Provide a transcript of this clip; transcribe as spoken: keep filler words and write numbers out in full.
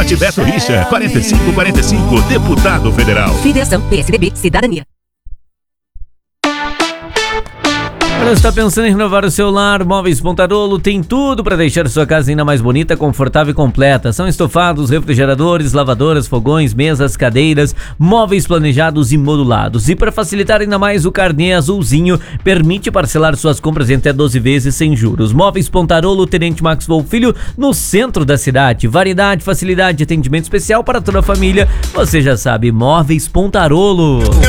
Beto Richa, quarenta e cinco quarenta e cinco, deputado federal. Federação, P S D B, Cidadania. Você está pensando em renovar o seu lar? Móveis Pontarolo tem tudo para deixar sua casa ainda mais bonita, confortável e completa. São estofados, refrigeradores, lavadoras, fogões, mesas, cadeiras, móveis planejados e modulados. E para facilitar ainda mais, o carnê azulzinho permite parcelar suas compras em até doze vezes sem juros. Móveis Pontarolo, Tenente Maxwell Filho, no centro da cidade. Variedade, facilidade e atendimento especial para toda a família. Você já sabe, Móveis Pontarolo.